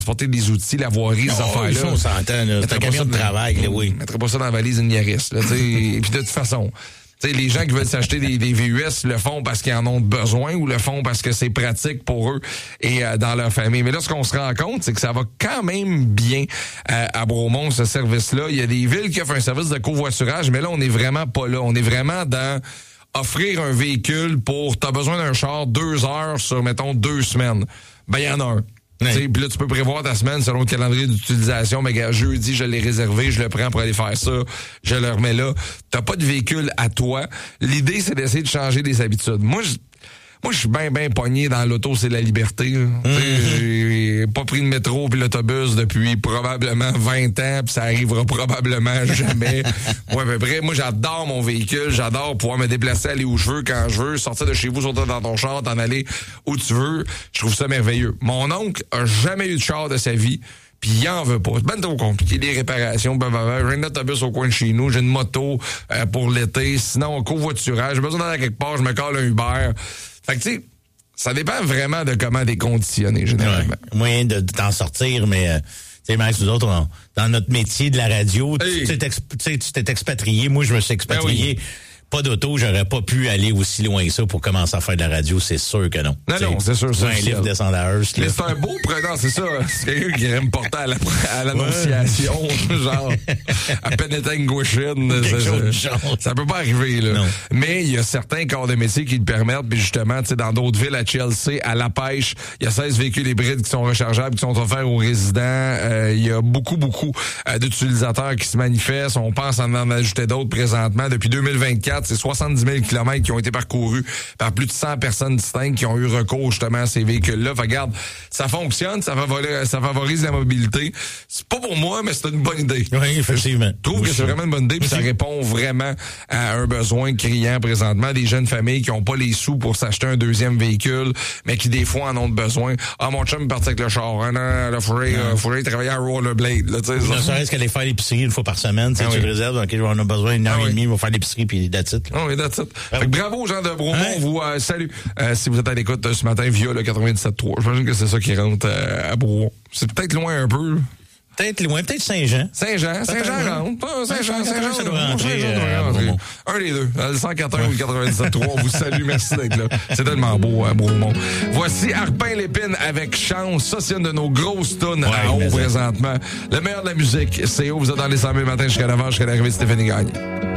transporter des outils, la voirie, ces affaires-là. Ça, on s'entend, là. C'est un camion de travail, là, oui. Je mettrais pas ça dans la valise d'une Yaris, là, tu sais. Et puis de toute façon, tu sais, les gens qui veulent s'acheter des VUS le font parce qu'ils en ont besoin ou le font parce que c'est pratique pour eux et dans leur famille. Mais là, ce qu'on se rend compte, c'est que ça va quand même bien à Bromont, ce service-là. Il y a des villes qui offrent un service de covoiturage, mais là, on n'est vraiment pas là. On est vraiment dans offrir un véhicule pour... T'as besoin d'un char 2 heures sur, mettons, 2 semaines. Ben, il y en a un. Oui. Puis là, tu peux prévoir ta semaine selon le calendrier d'utilisation. Mais jeudi, je l'ai réservé, je le prends pour aller faire ça. Je le remets là. T'as pas de véhicule à toi. L'idée, c'est d'essayer de changer des habitudes. Moi, je suis bien pogné dans l'auto, c'est la liberté. J'ai pas pris le métro puis l'autobus depuis probablement 20 ans, puis ça arrivera probablement jamais. Ouais, à peu près. Moi, j'adore mon véhicule, j'adore pouvoir me déplacer, aller où je veux, quand je veux, sortir de chez vous, sortir dans ton char, t'en aller où tu veux. Je trouve ça merveilleux. Mon oncle a jamais eu de char de sa vie. Puis il en veut pas. C'est ben trop compliqué, des réparations, j'ai un autobus au coin de chez nous, j'ai une moto pour l'été, sinon un covoiturage, j'ai besoin d'aller quelque part, je me colle un Uber. Fait que tu sais, ça dépend vraiment de comment t'es conditionné, généralement. Ouais. Moyen de t'en sortir, mais tu sais, Max, nous autres, dans notre métier de la radio, tu t'es expatrié, moi je me suis expatrié. Ben oui. Pas d'auto, j'aurais pas pu aller aussi loin que ça pour commencer à faire de la radio, c'est sûr que non. Non, c'est sûr. C'est un livre descendre à Hearst. Mais c'est un beau prenant, c'est ça. C'est quelqu'un qui irait me porter à l'annonciation, genre, à Penetang-Guishin. Ça peut pas arriver, là. Non. Mais il y a certains corps de métier qui le permettent, puis justement, tu sais, dans d'autres villes, à Chelsea, à La Pêche, il y a 16 véhicules hybrides qui sont rechargeables, qui sont offerts aux résidents. Il y a beaucoup d'utilisateurs qui se manifestent. On pense en ajouter d'autres présentement. Depuis 2024, c'est 70 000 kilomètres qui ont été parcourus par plus de 100 personnes distinctes qui ont eu recours justement à ces véhicules-là. Fait, regarde, ça fonctionne, ça favorise la mobilité. C'est pas pour moi, mais c'est une bonne idée. Oui, effectivement. Je trouve que c'est vraiment une bonne idée, puis ça répond vraiment à un besoin criant présentement. Des jeunes familles qui ont pas les sous pour s'acheter un deuxième véhicule, mais qui des fois en ont besoin. Ah, mon chum est parti avec le char. Là, faudrait travailler à rollerblade. Là, tu sais. Ne serait-ce qu'aller faire l'épicerie une fois par semaine. Tu le réserves, OK, on a besoin d'une heure et demie, on va faire l'épicerie, puis that's it. Oh, oui, that's it. Fait que bravo aux gens de Bromont, on vous salue. Si vous êtes à l'écoute ce matin via le 97.3, j'imagine que c'est ça qui rentre à Bromont. C'est peut-être loin un peu. Peut-être loin, peut-être Saint-Jean. Saint-Jean rentre. Saint-Jean, ça doit rentrer. Un des deux. Le 141 ou le 97.3, on vous salue, merci d'être là. C'est tellement beau à Bromont. Voici Harpin Lépine avec Chance. Ça, c'est une de nos grosses tunes à haut présentement. Le meilleur de la musique, c'est où vous êtes dans les 100 000 matins jusqu'à 9h, jusqu'à l'arrivée de Stéphanie Gagné.